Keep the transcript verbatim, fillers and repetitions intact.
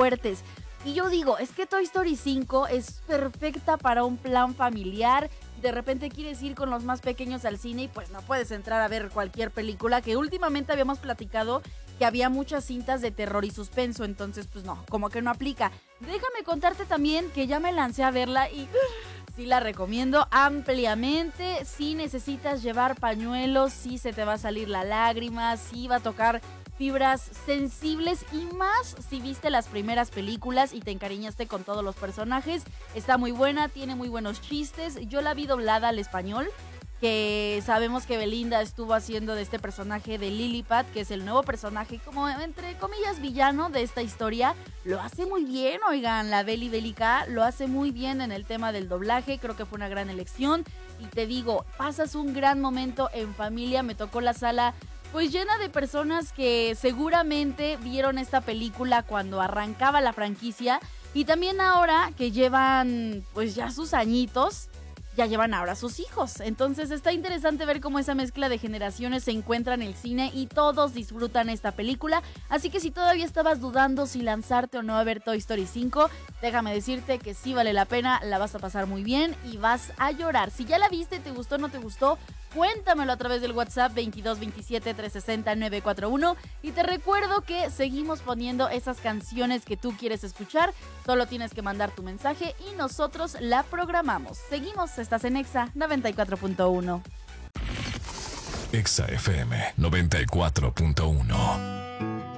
fuertes. Y yo digo, es que Toy Story cinco es perfecta para un plan familiar. De repente quieres ir con los más pequeños al cine y pues no puedes entrar a ver cualquier película, que últimamente habíamos platicado que había muchas cintas de terror y suspenso, entonces pues no, como que no aplica. Déjame contarte también que ya me lancé a verla y sí la recomiendo ampliamente. Si necesitas llevar pañuelos, sí se te va a salir la lágrima, sí va a tocar fibras sensibles, y más si viste las primeras películas y te encariñaste con todos los personajes. Está muy buena, tiene muy buenos chistes. Yo la vi doblada al español, que sabemos que Belinda estuvo haciendo de este personaje de Lilliput, que es el nuevo personaje, como entre comillas villano de esta historia. Lo hace muy bien, oigan, la Beli Bélica lo hace muy bien en el tema del doblaje. Creo que fue una gran elección y te digo, pasas un gran momento en familia. Me tocó la sala pues llena de personas que seguramente vieron esta película cuando arrancaba la franquicia, y también ahora que llevan pues ya sus añitos, ya llevan ahora sus hijos. Entonces está interesante ver cómo esa mezcla de generaciones se encuentra en el cine y todos disfrutan esta película. Así que si todavía estabas dudando si lanzarte o no a ver Toy Story cinco, déjame decirte que sí vale la pena, la vas a pasar muy bien y vas a llorar. Si ya la viste, te gustó o no te gustó, cuéntamelo a través del WhatsApp veintidós veintisiete trescientos sesenta nueve cuarenta y uno. Y te recuerdo que seguimos poniendo esas canciones que tú quieres escuchar. Solo tienes que mandar tu mensaje y nosotros la programamos. Seguimos, estás en Exa noventa y cuatro punto uno. Exa F M noventa y cuatro punto uno.